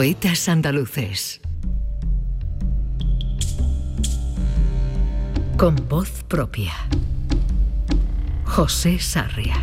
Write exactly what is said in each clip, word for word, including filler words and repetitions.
Poetas andaluces. Con voz propia. José Sarria.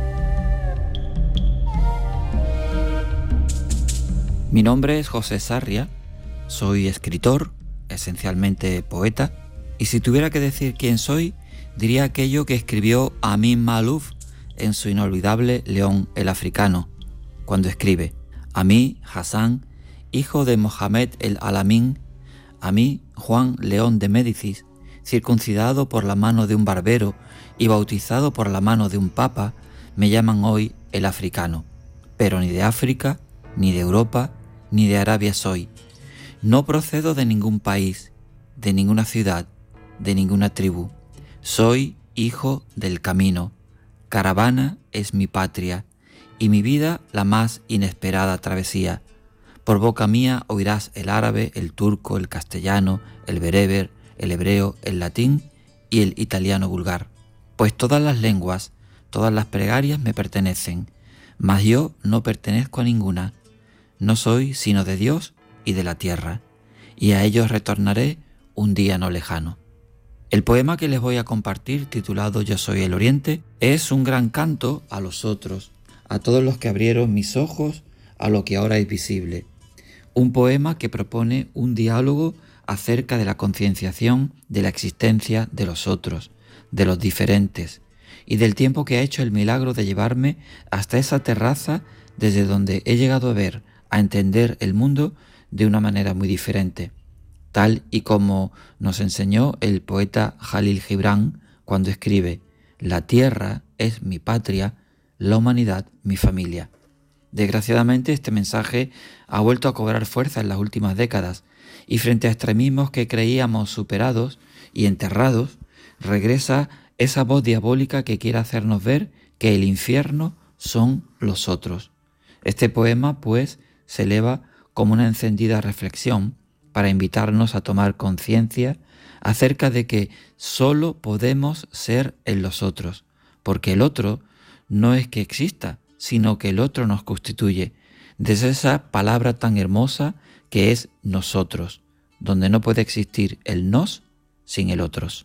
Mi nombre es José Sarria, soy escritor, esencialmente poeta, y si tuviera que decir quién soy, diría aquello que escribió Amin Maalouf en su inolvidable León el Africano, cuando escribe: a mí, Hassan, hijo de Mohamed el Alamin, a mí, Juan León de Médicis, circuncidado por la mano de un barbero y bautizado por la mano de un papa, me llaman hoy el Africano. Pero ni de África, ni de Europa, ni de Arabia soy. No procedo de ningún país, de ninguna ciudad, de ninguna tribu. Soy hijo del camino. Caravana es mi patria, y mi vida la más inesperada travesía. Por boca mía oirás el árabe, el turco, el castellano, el bereber, el hebreo, el latín y el italiano vulgar. Pues todas las lenguas, todas las plegarias me pertenecen, mas yo no pertenezco a ninguna. No soy sino de Dios y de la tierra, y a ellos retornaré un día no lejano. El poema que les voy a compartir, titulado Yo soy el Oriente, es un gran canto a los otros, a todos los que abrieron mis ojos a lo que ahora es visible. Un poema que propone un diálogo acerca de la concienciación de la existencia de los otros, de los diferentes, y del tiempo que ha hecho el milagro de llevarme hasta esa terraza desde donde he llegado a ver, a entender el mundo de una manera muy diferente, tal y como nos enseñó el poeta Jalil Gibran cuando escribe: la tierra es mi patria, la humanidad mi familia. Desgraciadamente este mensaje ha vuelto a cobrar fuerza en las últimas décadas, y frente a extremismos que creíamos superados y enterrados, regresa esa voz diabólica que quiere hacernos ver que el infierno son los otros. Este poema, pues, se eleva como una encendida reflexión para invitarnos a tomar conciencia acerca de que solo podemos ser en los otros, porque el otro no es que exista, sino que el otro nos constituye, desde esa palabra tan hermosa que es nosotros, donde no puede existir el nos sin el otros.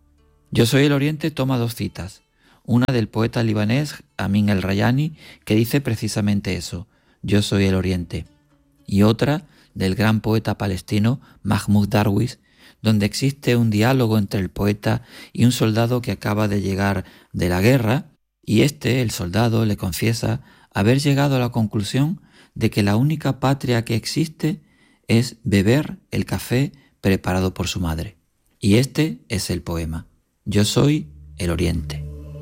Yo soy el Oriente toma dos citas, una del poeta libanés Amin el-Rayani, que dice precisamente eso: yo soy el Oriente, y otra del gran poeta palestino Mahmoud Darwish, donde existe un diálogo entre el poeta y un soldado que acaba de llegar de la guerra, y este, el soldado, le confiesa haber llegado a la conclusión de que la única patria que existe es beber el café preparado por su madre. Y este es el poema: yo soy el Oriente.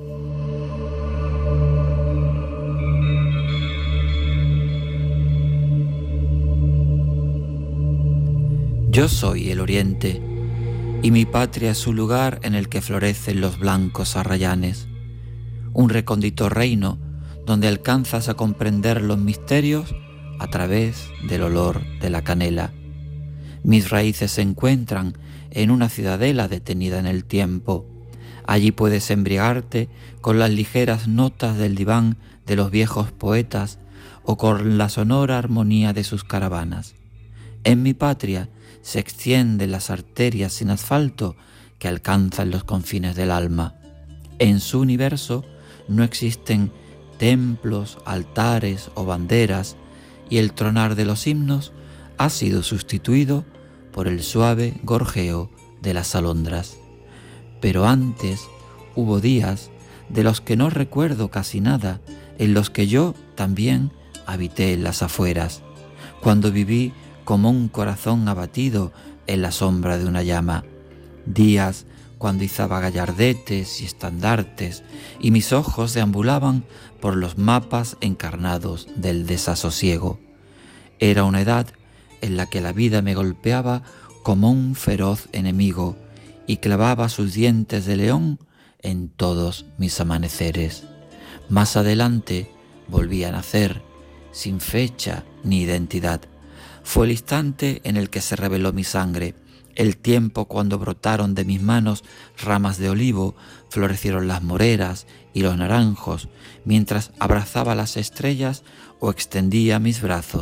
Yo soy el Oriente, y mi patria es un lugar en el que florecen los blancos arrayanes, un recóndito reino donde alcanzas a comprender los misterios a través del olor de la canela. Mis raíces se encuentran en una ciudadela detenida en el tiempo. Allí puedes embriagarte con las ligeras notas del diván de los viejos poetas o con la sonora armonía de sus caravanas. En mi patria se extienden las arterias sin asfalto que alcanzan los confines del alma. En su universo no existen templos, altares o banderas, y el tronar de los himnos ha sido sustituido por el suave gorjeo de las alondras. Pero antes hubo días de los que no recuerdo casi nada, en los que yo también habité en las afueras, cuando viví como un corazón abatido en la sombra de una llama. Días cuando izaba gallardetes y estandartes, y mis ojos deambulaban por los mapas encarnados del desasosiego. Era una edad en la que la vida me golpeaba como un feroz enemigo y clavaba sus dientes de león en todos mis amaneceres. Más adelante volví a nacer, sin fecha ni identidad. Fue el instante en el que se reveló mi sangre, el tiempo cuando brotaron de mis manos ramas de olivo, florecieron las moreras y los naranjos, mientras abrazaba las estrellas o extendía mis brazos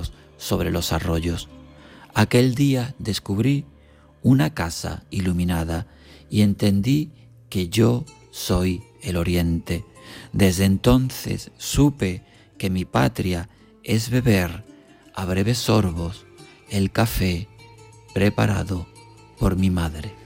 sobre los arroyos. Aquel día descubrí una casa iluminada y entendí que yo soy el Oriente. Desde entonces supe que mi patria es beber a breves sorbos el café preparado por mi madre.